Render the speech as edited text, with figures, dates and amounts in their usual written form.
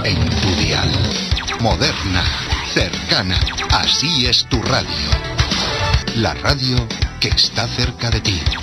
en tu dial. Moderna, cercana, así es tu radio. La radio que está cerca de ti.